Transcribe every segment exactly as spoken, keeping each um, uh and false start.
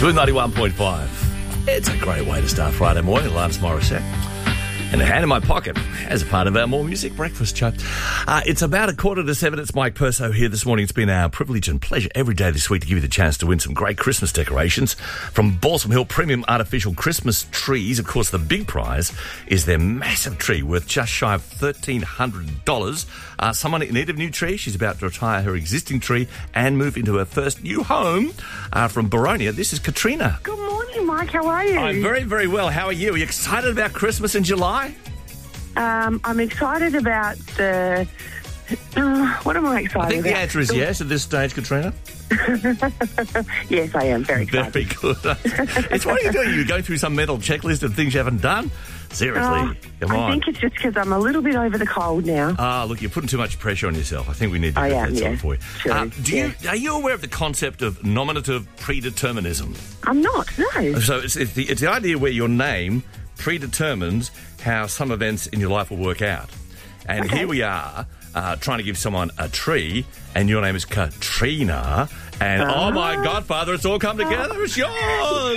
Smooth ninety-one point five. It's a great way to start Friday morning. Lance Morissette. And a hand in my pocket as a part of our More Music Breakfast show. Uh, it's about a quarter to seven. It's Mike Perso here this morning. It's been our privilege and pleasure every day this week to give you the chance to win some great Christmas decorations from Balsam Hill Premium Artificial Christmas Trees. Of course, the big prize is their massive tree worth just shy of thirteen hundred dollars. Uh, someone in need of a new tree. She's about to retire her existing tree and move into her first new home uh, from Boronia. This is Katrina. Good morning, Mike. How are you? I'm very, very well. How are you? Are you excited about Christmas in July? Um, I'm excited about the... Uh, what am I excited about? I think the answer is yes at this stage, Katrina. Yes, I am. Very excited. Very good. It's what are you doing? You're going through some mental checklist of things you haven't done? Seriously, uh, come I on. I think it's just because I'm a little bit over the cold now. Ah, look, you're putting too much pressure on yourself. I think we need to I get am, that yeah. sorted for you. Sure, Uh, do yeah. you. Are you aware of the concept of nominative predeterminism? I'm not, no. So it's, it's, the, it's the idea where your name predetermines how some events in your life will work out. And Okay. here we are uh, trying to give someone a tree, and your name is Katrina, and Ah. oh my Godfather, it's all come together. It's yours.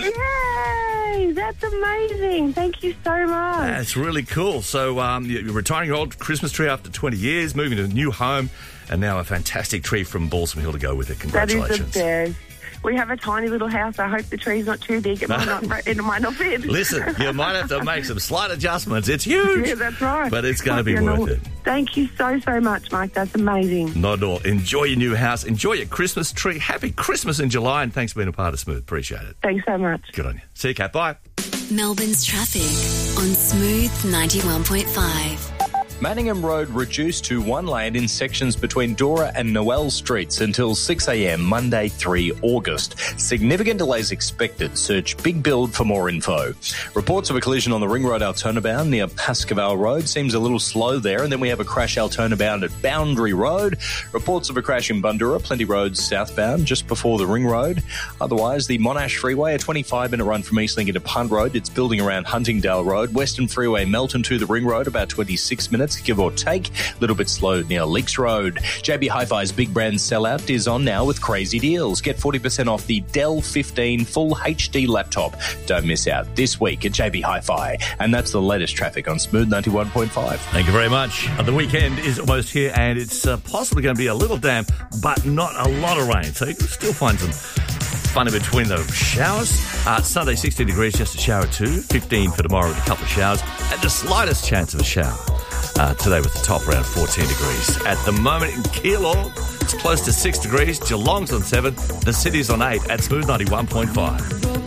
Yay! That's amazing. Thank you so much. That's really cool. So um, you're retiring your old Christmas tree after twenty years, moving to a new home, and now a fantastic tree from Balsam Hill to go with it. Congratulations. That is the best. We have a tiny little house. I hope the tree's not too big. It might not, it might not fit. Listen, you might have to make some slight adjustments. It's huge. Yeah, that's right. But it's going to be Yeah, worth no, it. Thank you so, so much, Mike. That's amazing. Not at all. Enjoy your new house. Enjoy your Christmas tree. Happy Christmas in July, and thanks for being a part of Smooth. Appreciate it. Thanks so much. Good on you. See you, Kat. Bye. Melbourne's traffic on Smooth ninety-one point five. Manningham Road reduced to one lane in sections between Dora and Noel Streets until six a.m. Monday, the third of August. Significant delays expected. Search Big Build for more info. Reports of a collision on the Ring Road Altona-bound near Pascoval Road. Seems a little slow there. And then we have a crash Altona-bound at Boundary Road. Reports of a crash in Bundoora, Plenty Road southbound just before the Ring Road. Otherwise, the Monash Freeway, a twenty-five minute run from Eastlink into Punt Road. It's building around Huntingdale Road. Western Freeway, Melton to the Ring Road, about twenty-six minutes. Give or take. A little bit slow near Leaks Road. J B Hi-Fi's big brand sellout is on now with crazy deals. Get forty percent off the Dell fifteen full H D laptop. Don't miss out this week at J B Hi-Fi. And that's the latest traffic on Smooth ninety-one point five. Thank you very much. Uh, the weekend is almost here, and it's uh, possibly going to be a little damp, but not a lot of rain. So you can still find some fun in between the showers. Uh, Sunday, sixteen degrees, just a shower at two. fifteen for tomorrow with a couple of showers. And the slightest chance of a shower uh, today with the top around fourteen degrees. At the moment in Keilor, it's close to six degrees. Geelong's on seven. The city's on eight at Smooth ninety-one point five.